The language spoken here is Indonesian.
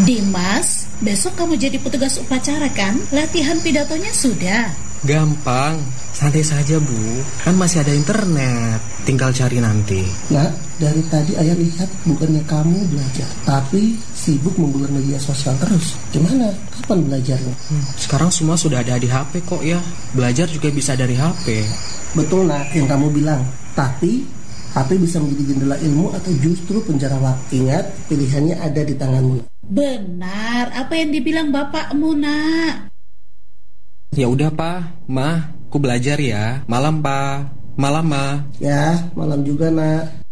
Dimas, besok kamu jadi petugas upacara kan? Latihan pidatonya sudah. Gampang, santai saja Bu. Kan masih ada internet, tinggal cari nanti. Nak, dari tadi ayah lihat bukannya kamu belajar, tapi sibuk membuka media sosial terus. Gimana? Kapan belajarnya? Sekarang semua sudah ada di HP kok ya. Belajar juga bisa dari HP. Betul nak yang kamu bilang. Tapi HP bisa menjadi jendela ilmu atau justru penjara waktu. Ingat, pilihannya ada di tanganmu. Benar, apa yang dibilang bapakmu, Nak. Ya udah Pak, Ma, aku belajar ya. Malam Pak, malam Ma. Ya, malam juga nak.